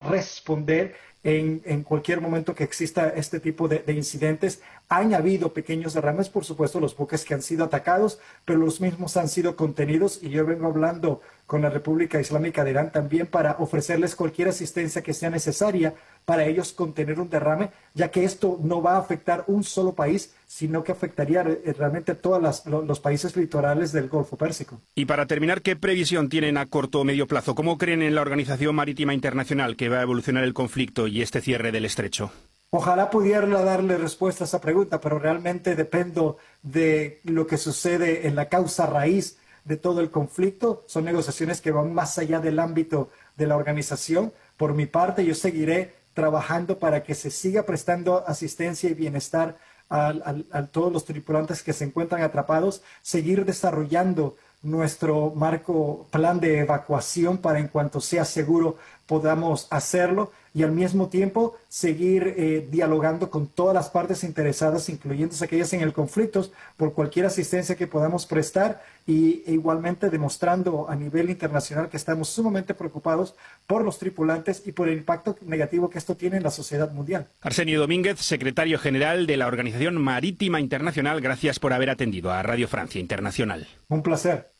responder en cualquier momento que exista este tipo de incidentes. Han habido pequeños derrames, por supuesto, los buques que han sido atacados, pero los mismos han sido contenidos, y yo vengo hablando con la República Islámica de Irán también para ofrecerles cualquier asistencia que sea necesaria para ellos contener un derrame, ya que esto no va a afectar un solo país, sino que afectaría realmente a todos los países litorales del Golfo Pérsico. Y para terminar, ¿qué previsión tienen a corto o medio plazo? ¿Cómo creen en la Organización Marítima Internacional que va a evolucionar el conflicto y este cierre del estrecho? Ojalá pudiera darle respuesta a esa pregunta, pero realmente dependo de lo que sucede en la causa raíz de todo el conflicto. Son negociaciones que van más allá del ámbito de la organización. Por mi parte, yo seguiré trabajando para que se siga prestando asistencia y bienestar a todos los tripulantes que se encuentran atrapados, seguir desarrollando nuestro marco plan de evacuación para en cuanto sea seguro podamos hacerlo, y al mismo tiempo seguir dialogando con todas las partes interesadas, incluyendo aquellas en el conflicto, por cualquier asistencia que podamos prestar, e igualmente demostrando a nivel internacional que estamos sumamente preocupados por los tripulantes y por el impacto negativo que esto tiene en la sociedad mundial. Arsenio Domínguez, secretario general de la Organización Marítima Internacional, gracias por haber atendido a Radio Francia Internacional. Un placer.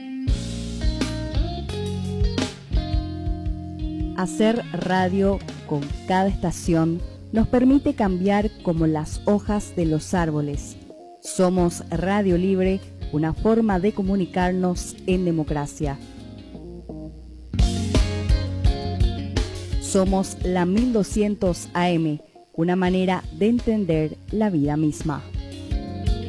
Hacer radio con cada estación nos permite cambiar como las hojas de los árboles. Somos Radio Libre, una forma de comunicarnos en democracia. Somos la 1200 AM, una manera de entender la vida misma.